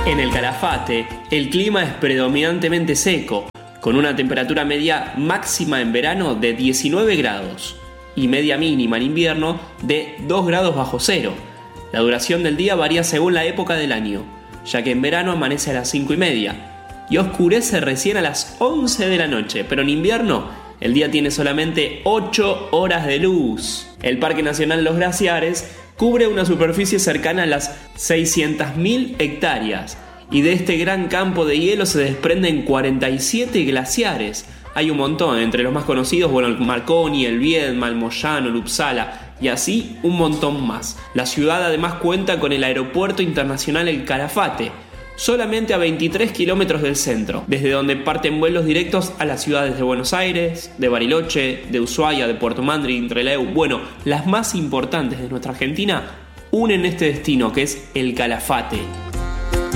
En el Calafate, el clima es predominantemente seco, con una temperatura media máxima en verano de 19 grados y media mínima en invierno de 2 grados bajo cero. La duración del día varía según la época del año, ya que en verano amanece a las 5:30 y oscurece recién a las 11 de la noche, pero en invierno el día tiene solamente 8 horas de luz. El Parque Nacional Los Glaciares cubre una superficie cercana a las 600.000 hectáreas y de este gran campo de hielo se desprenden 47 glaciares. Hay un montón, entre los más conocidos, el Marconi, el Viedma, el Moyano, el Uppsala y así un montón más. La ciudad además cuenta con el Aeropuerto Internacional El Calafate, solamente a 23 kilómetros del centro, desde donde parten vuelos directos a las ciudades de Buenos Aires, de Bariloche, de Ushuaia, de Puerto Madryn, Trelew. Bueno, las más importantes de nuestra Argentina unen este destino que es El Calafate.